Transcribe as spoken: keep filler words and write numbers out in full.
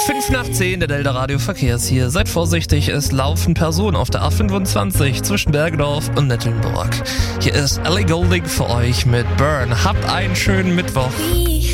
fünf nach zehn, der Delta Radio Verkehrs hier. Seid vorsichtig, es laufen Personen auf der A fünfundzwanzig zwischen Bergedorf und Nettelnburg. Hier ist Ellie Goulding für euch mit Burn. Habt einen schönen Mittwoch.